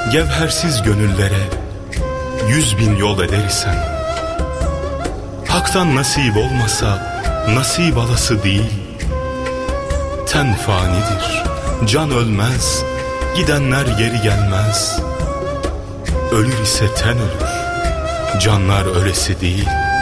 Gevhersiz gönüllere 100.000 yol eder isen, haktan nasip olmasa nasip alası değil. Ten fanidir, can ölmez, gidenler geri gelmez. Ölür ise ten ölür, canlar ölesi değil.